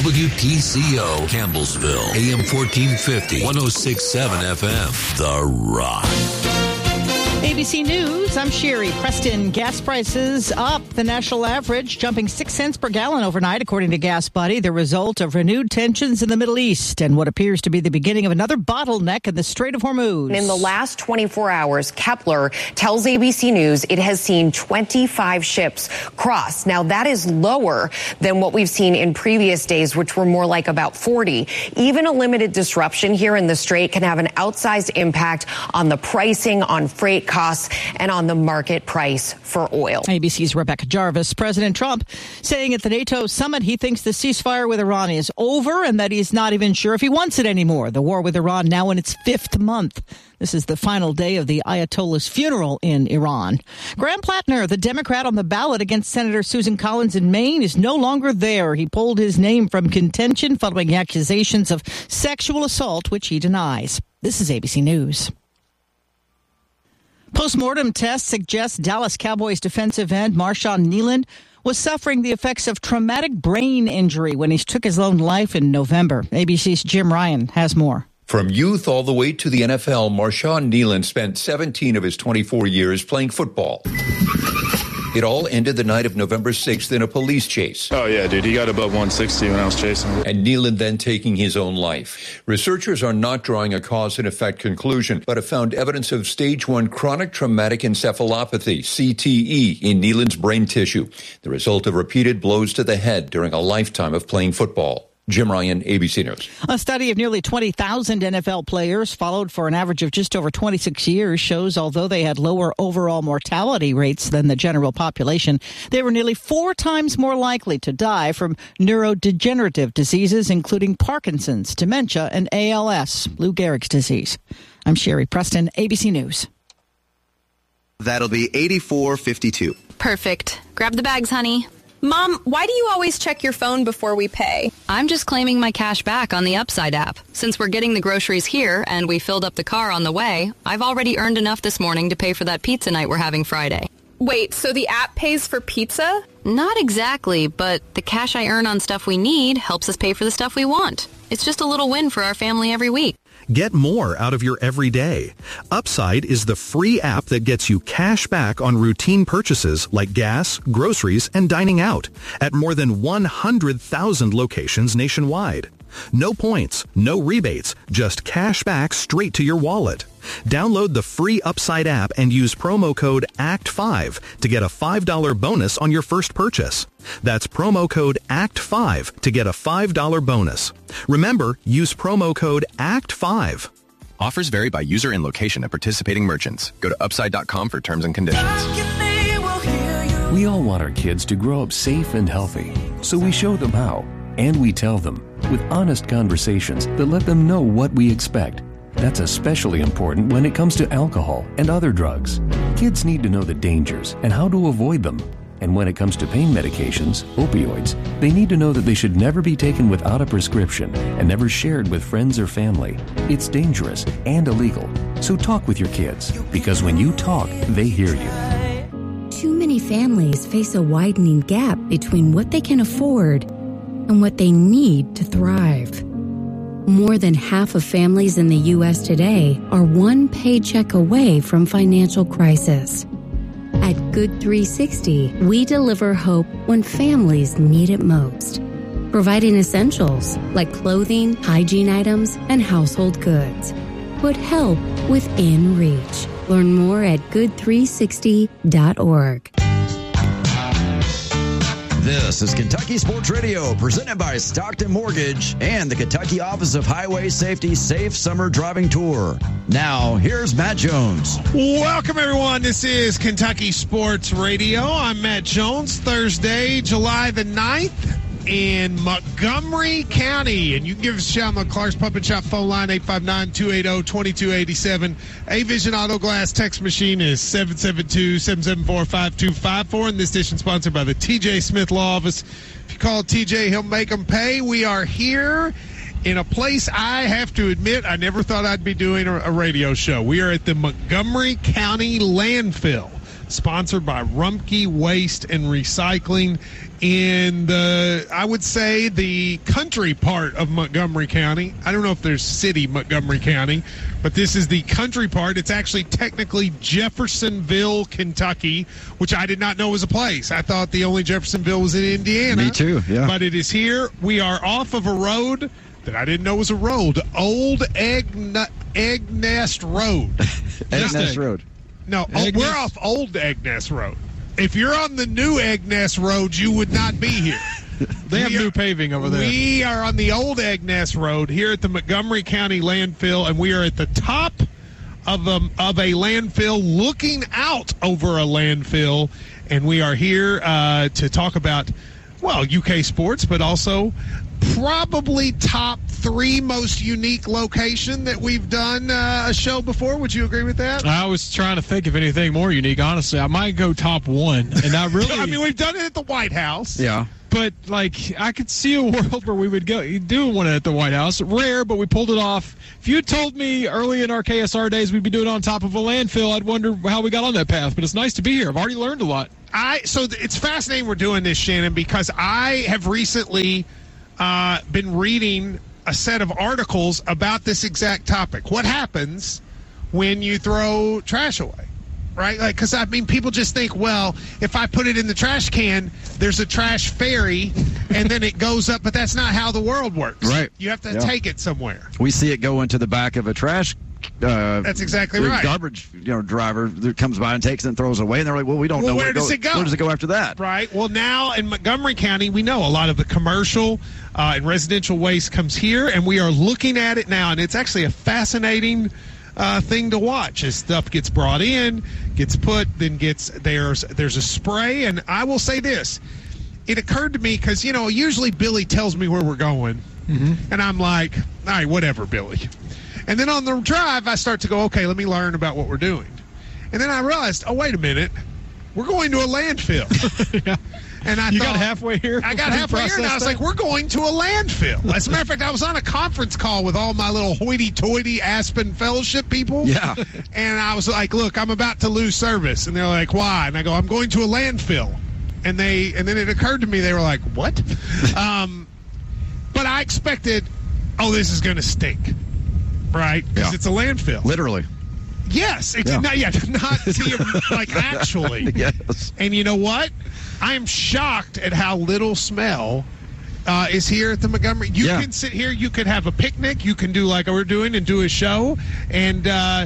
WPCO, Campbellsville, AM 1450, 106.7 FM, The Rock. ABC News, I'm Sherry Preston. Gas prices up. The national average jumping 6 cents per gallon overnight, according to Gas Buddy, the result of renewed tensions in the Middle East and what appears to be the beginning of another bottleneck in the Strait of Hormuz. In the last 24 hours, Kepler tells ABC News it has seen 25 ships cross. Now, that is lower than what we've seen in previous days, which were more like about 40. Even a limited disruption here in the Strait can have an outsized impact on the pricing, on freight costs, and on the market price for oil. ABC's Rebecca Jarvis. President Trump saying at the NATO summit he thinks the ceasefire with Iran is over and that he's not even sure if he wants it anymore. The war with Iran now in its 5th month. This is the final day of the Ayatollah's funeral in Iran. Graham Plattner, the Democrat on the ballot against Senator Susan Collins in Maine, is no longer there. He pulled his name from contention following accusations of sexual assault, which he denies. This is ABC News. Postmortem tests suggest Dallas Cowboys defensive end Marshawn Kneeland was suffering the effects of traumatic brain injury when he took his own life in November. ABC's Jim Ryan has more. From youth all the way to the NFL, Marshawn Kneeland spent 17 of his 24 years playing football. It all ended the night of November 6th in a police chase. Oh, yeah, dude. He got above 160 when I was chasing him. And Kneeland then taking his own life. Researchers are not drawing a cause and effect conclusion, but have found evidence of stage 1 chronic traumatic encephalopathy, CTE, in Kneeland's brain tissue, the result of repeated blows to the head during a lifetime of playing football. Jim Ryan, ABC News. A study of nearly 20,000 NFL players followed for an average of just over 26 years shows although they had lower overall mortality rates than the general population, they were nearly 4 times more likely to die from neurodegenerative diseases, including Parkinson's, dementia, and ALS, Lou Gehrig's disease. I'm Sherry Preston, ABC News. That'll be $84.52. Perfect. Grab the bags, honey. Mom, why do you always check your phone before we pay? I'm just claiming my cash back on the Upside app. Since we're getting the groceries here and we filled up the car on the way, I've already earned enough this morning to pay for that pizza night we're having Friday. Wait, so the app pays for pizza? Not exactly, but the cash I earn on stuff we need helps us pay for the stuff we want. It's just a little win for our family every week. Get more out of your everyday. Upside is the free app that gets you cash back on routine purchases like gas, groceries, and dining out at more than 100,000 locations nationwide. No points, no rebates, just cash back straight to your wallet. Download the free Upside app and use promo code ACT5 to get a $5 bonus on your first purchase. That's promo code ACT5 to get a $5 bonus. Remember, use promo code ACT5. Offers vary by user and location at participating merchants. Go to upside.com for terms and conditions. We all want our kids to grow up safe and healthy, so we show them how, and we tell them with honest conversations that let them know what we expect. That's especially important when it comes to alcohol and other drugs. Kids need to know the dangers and how to avoid them. And when it comes to pain medications, opioids, they need to know that they should never be taken without a prescription and never shared with friends or family. It's dangerous and illegal. So talk with your kids, because when you talk, they hear you. Too many families face a widening gap between what they can afford and what they need to thrive. More than half of families in the U.S. today are one paycheck away from financial crisis. At Good 360, we deliver hope when families need it most, providing essentials like clothing, hygiene items, and household goods. Put help within reach. Learn more at good360.org. This is Kentucky Sports Radio, presented by Stockton Mortgage and the Kentucky Office of Highway Safety Safe Summer Driving Tour. Now, here's Matt Jones. Welcome, everyone. This is Kentucky Sports Radio. I'm Matt Jones. Thursday, July the 9th in Montgomery County. And you can give us a shout on the Clark's Puppet Shop phone line, 859-280-2287. A-Vision Auto Glass text machine is 772-774-5254. And this edition sponsored by the TJ Smith Law Office. If you call TJ, he'll make them pay. We are here in a place I have to admit I never thought I'd be doing a radio show. We are at the Montgomery County Landfill. sponsored by Rumpke Waste and Recycling in I would say, the country part of Montgomery County. I don't know if there's city Montgomery County, but this is the country part. It's actually technically Jeffersonville, Kentucky, which I did not know was a place. I thought the only Jeffersonville was in Indiana. Me too, yeah. But it is here. We are off of a road that I didn't know was a road. Old Egg Nest Road. Egg Nest Road. No, we're off Old Egg Nest Road. If you're on the new Egg Nest Road, you would not be here. They have new paving over there. We are on the Old Egg Nest Road here at the Montgomery County landfill, and we are at the top of a landfill looking out over a landfill, and we are here to talk about, well, UK sports, but also probably top 3 most unique location that we've done a show before. Would you agree with that? I was trying to think of anything more unique. Honestly, I might go top 1. And I really, I mean, we've done it at the White House. Yeah. But, like, I could see a world where we would go do one at the White House. Rare, but we pulled it off. If you had told me early in our KSR days we'd be doing it on top of a landfill, I'd wonder how we got on that path. But it's nice to be here. I've already learned a lot. So it's fascinating we're doing this, Shannon, because I have recently been reading a set of articles about this exact topic. What happens when you throw trash away? Right? Like, because, I mean, people just think, well, if I put it in the trash can, there's a trash ferry, and then it goes up. But that's not how the world works. Right. You have to take it somewhere. We see it go into the back of a trash that's exactly right. Garbage, driver that comes by and takes it and throws it away, and they're like, "Well, we don't know where does it go? Where does it go after that?" Right. Well, now in Montgomery County, we know a lot of the commercial and residential waste comes here, and we are looking at it now, and it's actually a fascinating thing to watch. As stuff gets brought in, gets put, then there's a spray, and I will say this: it occurred to me because usually Billy tells me where we're going, and I'm like, all right, whatever, Billy. And then on the drive, I start to go, okay, let me learn about what we're doing. And then I realized, oh, wait a minute. We're going to a landfill. Yeah. And I got halfway here? I got halfway here, and I was like, we're going to a landfill. As a matter of fact, I was on a conference call with all my little hoity-toity Aspen Fellowship people. Yeah. And I was like, look, I'm about to lose service. And they're like, why? And I go, I'm going to a landfill. And then it occurred to me, they were like, what? But I expected, this is going to stink. Right? Because it's a landfill. Literally. Yes. Not like actually. Yes. And you know what? I am shocked at how little smell is here at the Montgomery. You can sit here. You could have a picnic. You can do like we're doing and do a show. And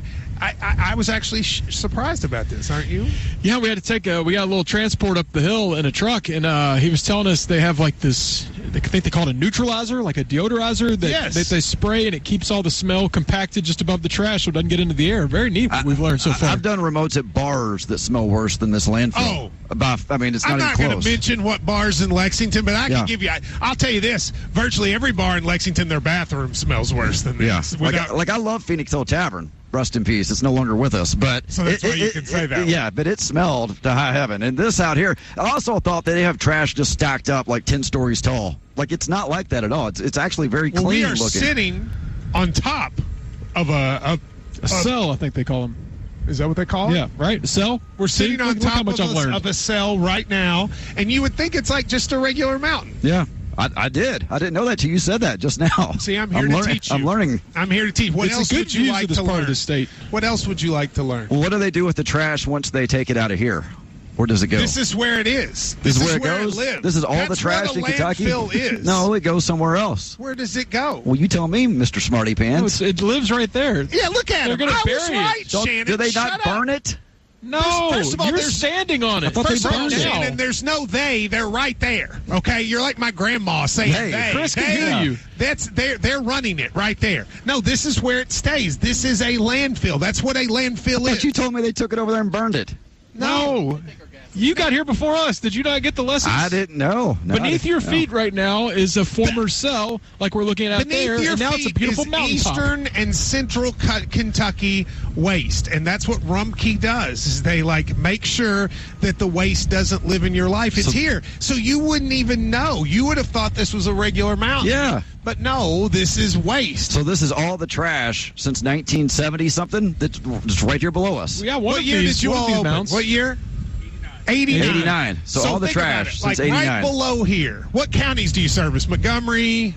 I was actually surprised about this, aren't you? Yeah, we had to we got a little transport up the hill in a truck, and he was telling us they have like this, I think they call it a neutralizer, like a deodorizer that they spray, and it keeps all the smell compacted just above the trash so it doesn't get into the air. Very neat what we've learned so far. I've done remotes at bars that smell worse than this landfill. I'm not even close. I'm not going to mention what bars in Lexington, but I can give you, I'll tell you this, virtually every bar in Lexington, their bathroom smells worse than this. Yeah. Like I love Phoenix Hill Tavern. Rest in peace. It's no longer with us. But so that's why you can say that. Yeah, but it smelled to high heaven. And this out here, I also thought that they have trash just stacked up like 10 stories tall. Like, it's not like that at all. It's actually very clean looking. We are sitting on top of a cell, I think they call them. Is that what they call it? Yeah, right. A cell. We're sitting on top of a cell right now, and you would think it's like just a regular mountain. Yeah. I did. I didn't know that till you said that just now. See, I'm here to teach you. I'm learning. I'm here to teach. What else would you like to learn? Part of the state. What else would you like to learn? Well, what do they do with the trash once they take it out of here? Where does it go? This is where it is. This is where it goes. It lives. This is all the trash in Kentucky. Is. No, it goes somewhere else. Where does it go? Well, you tell me, Mr. Smarty Pants. No, it lives right there. Yeah, look at it. I was right, Shannon. Do they not burn it? No, first of all, you're standing on it. First of all, Shannon, there's no they. They're right there. Okay, you're like my grandma saying they. Chris can hear you. They're running it right there. No, this is where it stays. This is a landfill. That's what a landfill is. But you told me they took it over there and burned it. No. You got here before us. Did you not get the lessons? I didn't know. No, Beneath your feet right now is a former cell, like we're looking at there, and now it's a beautiful mountaintop. Eastern and Central Kentucky waste, and that's what Rumpke does. Is they make sure that the waste doesn't live in your life. It's here, so you wouldn't even know. You would have thought this was a regular mountain. Yeah. But no, this is waste. So this is all the trash since 1970 something that's right here below us. Yeah, what year did you all open? What year? 89. So all the trash since 89. Right below here. What counties do you service? Montgomery?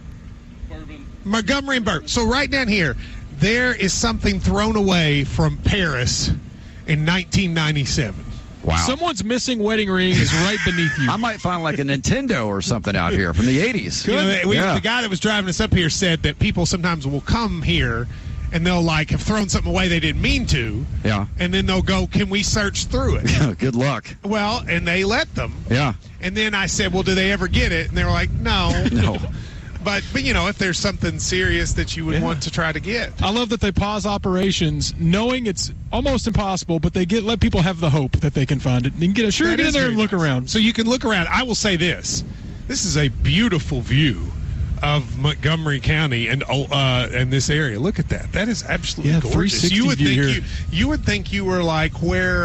Montgomery and Bourbon. So right down here, there is something thrown away from Paris in 1997. Wow. Someone's missing wedding ring is right beneath you. I might find like a Nintendo or something out here from the 80s. The guy that was driving us up here said that people sometimes will come here and they'll have thrown something away they didn't mean to. Yeah. And then they'll go, can we search through it? Good luck. Well, and they let them. Yeah. And then I said, well, do they ever get it? And they were like, no. No. But if there's something serious that you would want to try to get. I love that they pause operations knowing it's almost impossible, but they let people have the hope that they can find it. And get in there and look around. So you can look around. I will say this. This is a beautiful view of Montgomery County and this area. Look at that. That is absolutely gorgeous. You would think you were like where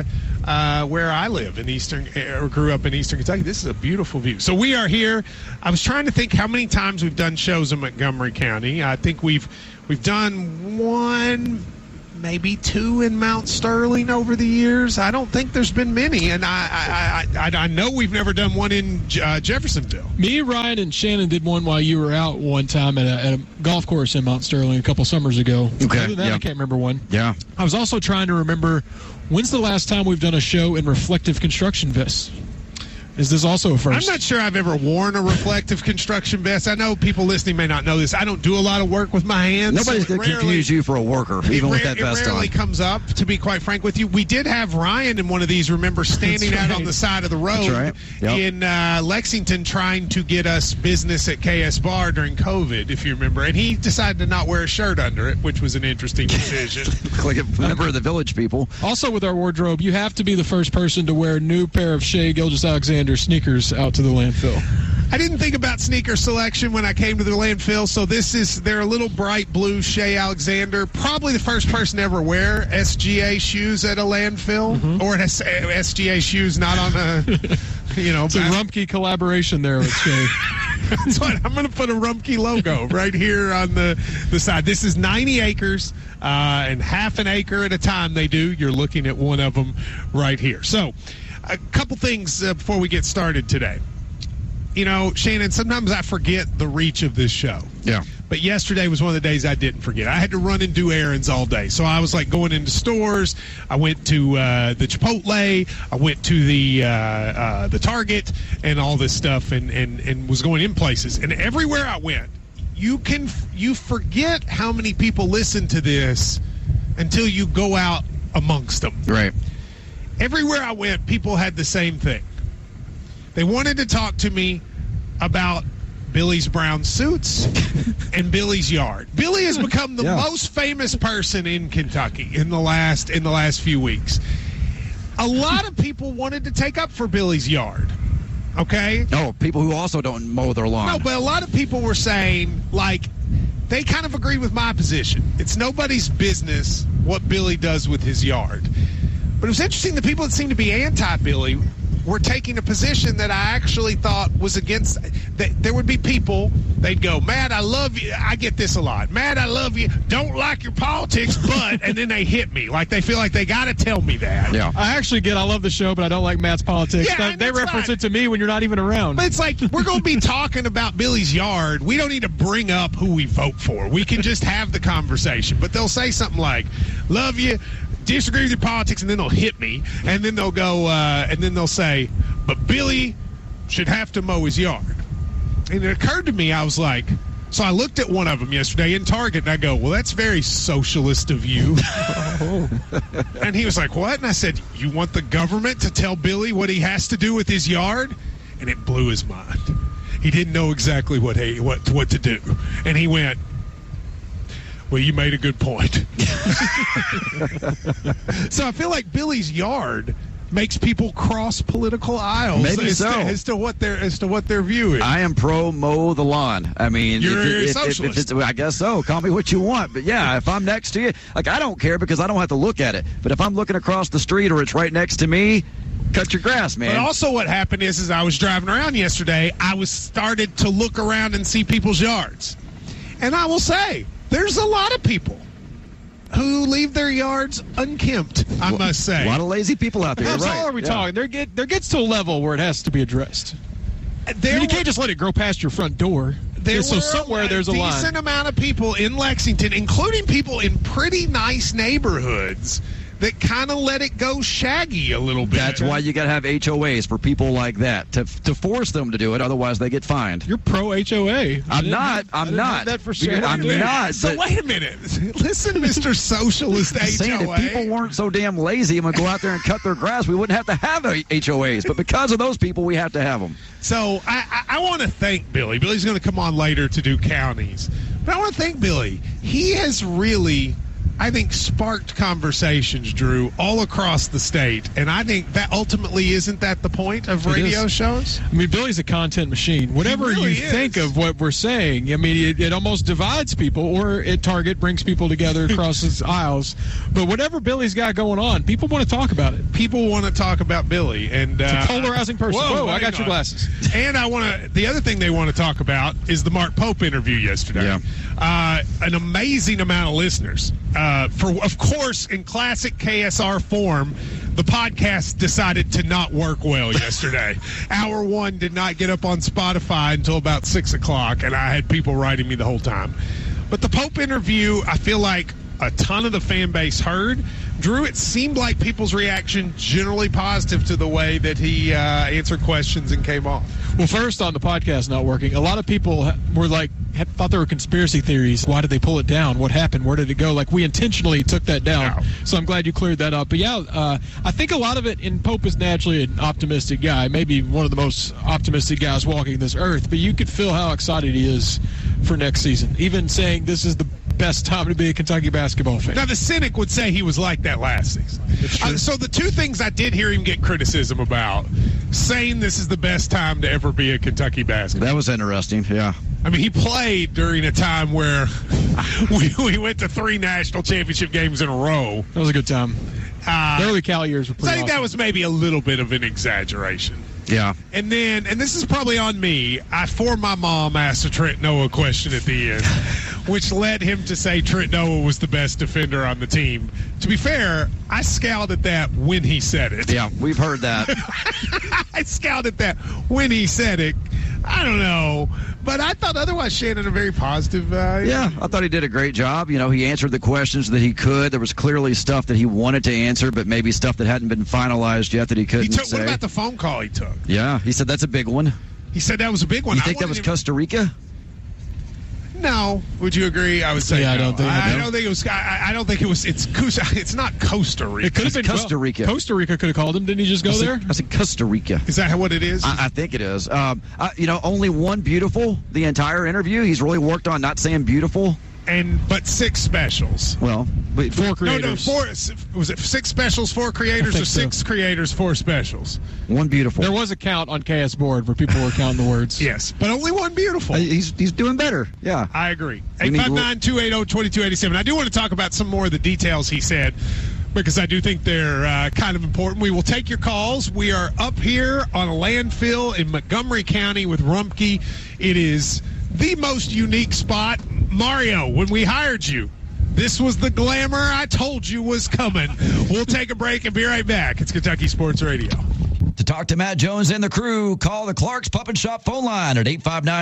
I live in grew up in Eastern Kentucky. This is a beautiful view. So we are here. I was trying to think how many times we've done shows in Montgomery County. I think we've done one, maybe two in Mount Sterling over the years. I don't think there's been many, and I know we've never done one in Jeffersonville. Me, Ryan, and Shannon did one while you were out one time at a golf course in Mount Sterling a couple summers ago. Okay. Other than that, I can't remember one. Yeah. I was also trying to remember, when's the last time we've done a show in reflective construction vests? Is this also a first? I'm not sure I've ever worn a reflective construction vest. I know people listening may not know this. I don't do a lot of work with my hands. Nobody's going to confuse you for a worker, even with that vest on. It rarely comes up, to be quite frank with you. We did have Ryan in one of these, remember, standing out on the side of the road in Lexington trying to get us business at KS Bar during COVID, if you remember. And he decided to not wear a shirt under it, which was an interesting decision. Like a member of the Village People. Also with our wardrobe, you have to be the first person to wear a new pair of Shea Gilgeous-Alexander sneakers out to the landfill. I didn't think about sneaker selection when I came to the landfill, so they're a little bright blue Shea Alexander. Probably the first person to ever wear SGA shoes at a landfill, or it has SGA shoes not on a, It's a Rumpke collaboration there with Shea. That's what I'm going to put a Rumpke logo right here on the side. This is 90 acres, and half an acre at a time they do. You're looking at one of them right here. So, a couple things before we get started today. Shannon, sometimes I forget the reach of this show. Yeah. But yesterday was one of the days I didn't forget. I had to run and do errands all day. So I was going into stores. I went to the Chipotle. I went to the Target and all this stuff and was going in places. And everywhere I went, you forget how many people listen to this until you go out amongst them. Right. Everywhere I went, people had the same thing. They wanted to talk to me about Billy's brown suits and Billy's yard. Billy has become the most famous person in Kentucky in the last few weeks. A lot of people wanted to take up for Billy's yard. Okay? No, people who also don't mow their lawn. No, but a lot of people were saying, they kind of agreed with my position. It's nobody's business what Billy does with his yard. But it was interesting, the people that seemed to be anti-Billy were taking a position that I actually thought was against. There would be people, they'd go, Matt, I love you. I get this a lot. Matt, I love you. Don't like your politics, but, and then they hit me. They feel like they got to tell me that. Yeah. I love the show, but I don't like Matt's politics. Yeah, they reference it to me when you're not even around. But it's we're going to be talking about Billy's yard. We don't need to bring up who we vote for. We can just have the conversation. But they'll say something like, love you, disagree with your politics, and then they'll hit me, and then they'll go, and then they'll say, but Billy should have to mow his yard. And it occurred to me, I was like, so I looked at one of them yesterday in Target, and I go, well, that's very socialist of you. And he was like, what? And I said, you want the government to tell Billy what he has to do with his yard? And it blew his mind. He didn't know exactly what to do. And he went, well, you made a good point. So I feel like Billy's yard makes people cross political aisles. Maybe as to what their view is. I am pro mow the lawn. I mean, you're a socialist. I guess so. Call me what you want, but yeah, if I'm next to you, I don't care because I don't have to look at it. But if I'm looking across the street or it's right next to me, cut your grass, man. But also what happened is I was driving around yesterday, I started to look around and see people's yards. And I will say, there's a lot of people who leave their yards unkempt, I must say. A lot of lazy people out there. How tall are we talking? There gets to a level where it has to be addressed. You can't just let it grow past your front door. So somewhere there's a line. Decent amount of people in Lexington, including people in pretty nice neighborhoods, that kind of let it go shaggy a little bit. That's why you got to have HOAs for people like that to force them to do it. Otherwise, they get fined. You're pro HOA. I'm not. That for sure. I'm not. So wait a minute. Listen, Mr. Socialist HOA. Saying if people weren't so damn lazy and would go out there and cut their grass, we wouldn't have to have HOAs. But because of those people, we have to have them. So I want to thank Billy. Billy's going to come on later to do counties. But I want to thank Billy. He has really, I think, sparked conversations, Drew, all across the state. And I think that ultimately isn't that the point of radio shows? I mean, Billy's a content machine. Whatever really you think of what we're saying, I mean, it almost divides people, or at Target brings people together across its aisles. But whatever Billy's got going on, people want to talk about it. People want to talk about Billy. And it's a polarizing person. Whoa, I got your glasses. And the other thing they want to talk about is the Mark Pope interview yesterday. Yeah. An amazing amount of listeners. Of course, in classic KSR form, the podcast decided to not work well yesterday. Hour 1 did not get up on Spotify until about 6 o'clock, and I had people writing me the whole time. But the Pope interview, I feel like a ton of the fan base heard. Drew, it seemed like people's reaction generally positive to the way that he answered questions and came off. Well, first, on the podcast not working, a lot of people were thought there were conspiracy theories. Why did they pull it down? What happened? Where did it go? We intentionally took that down. Wow. So I'm glad you cleared that up. But yeah, I think a lot of it, and Pope is naturally an optimistic guy, maybe one of the most optimistic guys walking this earth, but you could feel how excited he is for next season. Even saying this is the best time to be a Kentucky basketball fan. Now, the cynic would say he was like that last season. So the two things I did hear him get criticism about, saying this is the best time to ever be a Kentucky basketball. That was interesting, yeah. I mean, he played during a time where we went to 3 national championship games in a row. That was a good time. The early Cal years were pretty I think awesome. that was maybe a little bit of an exaggeration. Yeah. And then, and this is probably on me, for my mom asked a Trent Noah question at the end, which led him to say Trent Noah was the best defender on the team. To be fair, I scowled at that when he said it. Yeah, we've heard that. I scowled at that when he said it. I don't know. But I thought otherwise Shannon a very positive. Yeah, I thought he did a great job. You know, he answered the questions that he could. There was clearly stuff that he wanted to answer, but maybe stuff that hadn't been finalized yet that he couldn't say. What about the phone call he took? Yeah, he said that's a big one. He said that was a big one. You think that was Costa Rica? No. Would you agree? I would say yeah, no. I don't think it was. I don't think it was. It's not Costa Rica. It could have been Costa Rica. Costa Rica could have called him. Didn't he just go there? I said Costa Rica. Is that what it is? I think it is. Only one beautiful the entire interview. He's really worked on not saying beautiful. But 6 specials. Well, 4 creators. No, 4. Was it 6 specials, 4 creators, or 6 creators, 4 specials? One beautiful. There was a count on KS board where people were counting the words. Yes, but only one beautiful. He's doing better. Yeah, I agree. 859-280-2287. I do want to talk about some more of the details he said, because I do think they're kind of important. We will take your calls. We are up here on a landfill in Montgomery County with Rumpke. It is the most unique spot. Mario, when we hired you, this was the glamour I told you was coming. We'll take a break and be right back. It's Kentucky Sports Radio. To talk to Matt Jones and the crew, call the Clark's Pup and Shop phone line at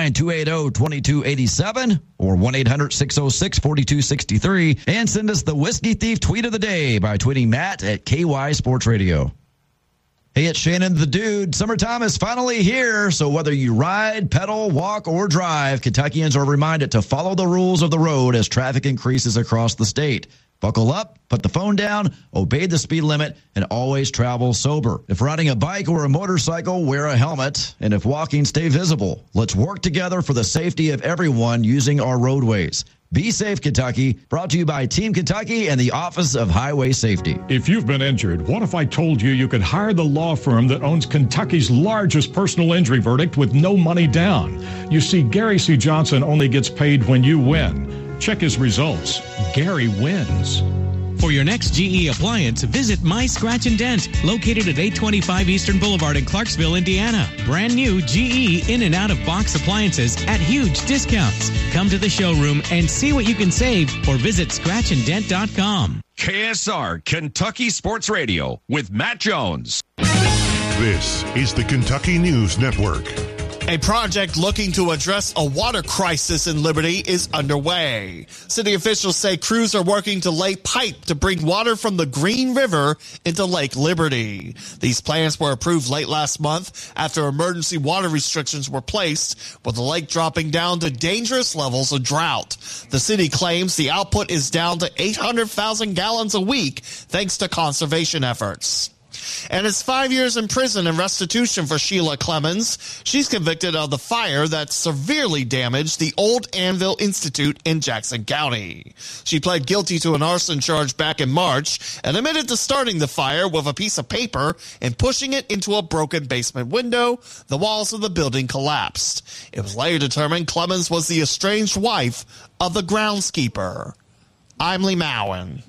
859-280-2287 or 1-800-606-4263, and send us the Whiskey Thief tweet of the day by tweeting Matt at KY Sports Radio. Hey, it's Shannon the Dude. Summertime is finally here, so whether you ride, pedal, walk, or drive, Kentuckians are reminded to follow the rules of the road as traffic increases across the state. Buckle up, put the phone down, obey the speed limit, and always travel sober. If riding a bike or a motorcycle, wear a helmet, and if walking, stay visible. Let's work together for the safety of everyone using our roadways. Be safe, Kentucky. Brought to you by Team Kentucky and the Office of Highway Safety. If you've been injured, what if I told you you could hire the law firm that owns Kentucky's largest personal injury verdict with no money down? You see, Gary C. Johnson only gets paid when you win. Check his results. Gary wins. For your next GE appliance, visit My Scratch and Dent, located at 825 Eastern Boulevard in Clarksville, Indiana. Brand new GE in and out of box appliances at huge discounts. Come to the showroom and see what you can save or visit scratchanddent.com. KSR, Kentucky Sports Radio, with Matt Jones. This is the Kentucky News Network. A project looking to address a water crisis in Liberty is underway. City officials say crews are working to lay pipe to bring water from the Green River into Lake Liberty. These plans were approved late last month after emergency water restrictions were placed, with the lake dropping down to dangerous levels of drought. The city claims the output is down to 800,000 gallons a week thanks to conservation efforts. And it's 5 years in prison and restitution for Sheila Clemens. She's convicted of the fire that severely damaged the old Anvil Institute in Jackson County. She pled guilty to an arson charge back in March and admitted to starting the fire with a piece of paper and pushing it into a broken basement window. The walls of the building collapsed. It was later determined Clemens was the estranged wife of the groundskeeper. I'm Lee Mowen.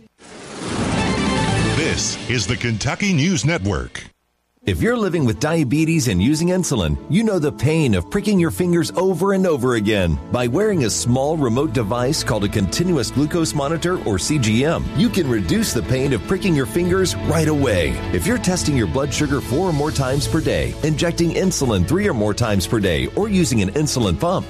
This is the Kentucky News Network. If you're living with diabetes and using insulin, you know the pain of pricking your fingers over and over again. By wearing a small remote device called a continuous glucose monitor, or CGM, you can reduce the pain of pricking your fingers right away. If you're testing your blood sugar 4 or more times per day, injecting insulin 3 or more times per day, or using an insulin pump,